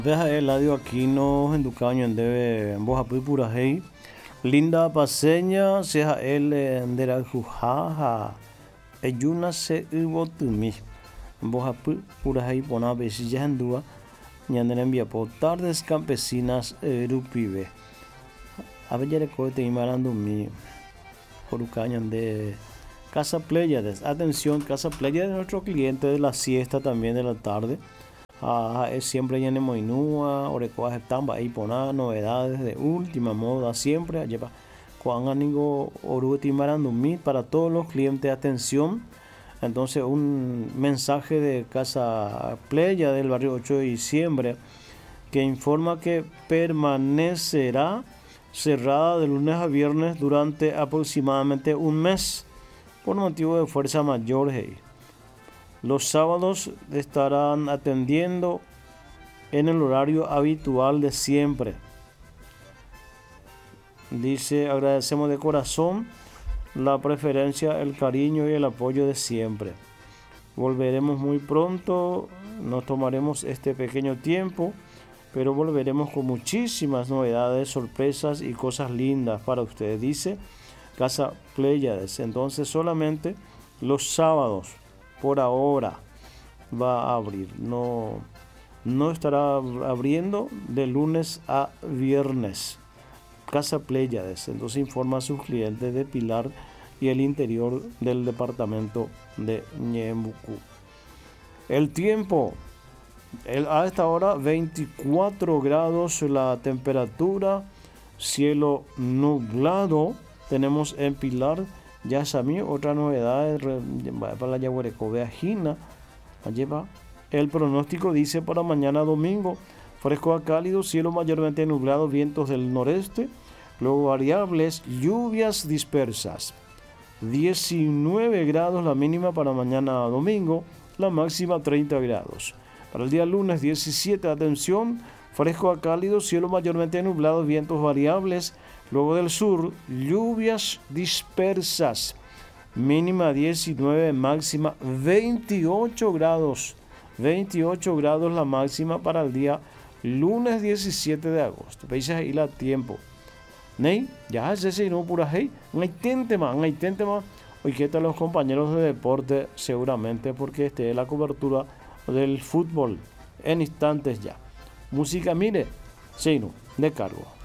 Deja el audio aquí no en tu caño en debe en boja pura hey. Linda paseña sea el de la jujaja. Eyuna se hubo tumi. Boja pura hey pona besilla en dua. Ñandere envía por tardes campesinas rupibe. A ver ya recuerdo y marando mi por caño de Casa Pléyades. Atención, Casa Pléyades, nuestro cliente de la siesta también de la tarde. Es siempre ya en Moinúa, Orecoa Tamba, ahí poner novedades de última moda, siempre lleva Juan Anigo Oruti Marandumí para todos los clientes. Atención, entonces un mensaje de Casa Playa del barrio 8 de diciembre que informa que permanecerá cerrada de lunes a viernes durante aproximadamente un mes por motivo de fuerza mayor. Los sábados estarán atendiendo en el horario habitual de siempre. Dice, agradecemos de corazón la preferencia, el cariño y el apoyo de siempre. Volveremos muy pronto, nos tomaremos este pequeño tiempo, pero volveremos con muchísimas novedades, sorpresas y cosas lindas para ustedes. Dice Casa Pléyades. Entonces solamente los sábados por ahora va a abrir, no estará abriendo de lunes a viernes. Casa Pléyades, entonces informa a sus clientes de Pilar y el interior del departamento de Ñembucú. El tiempo, a esta hora 24 grados la temperatura, cielo nublado tenemos en Pilar. Ya sabía otra novedad para la Yaguarecovea Gina. Lleva el pronóstico dice para mañana domingo fresco a cálido, cielo mayormente nublado, vientos del noreste, luego variables, lluvias dispersas. 19 grados la mínima para mañana domingo, la máxima 30 grados. Para el día lunes 17, atención, fresco a cálido, cielo mayormente nublado, vientos variables, luego del sur, lluvias dispersas. Mínima 19, máxima 28 grados. 28 grados la máxima para el día lunes 17 de agosto. Veis ahí la tiempo. Ney, ya se no pura hey. No hay tema. Hoy que están los compañeros de deporte seguramente porque es la cobertura del fútbol en instantes ya. Música, mire, Seino, de cargo.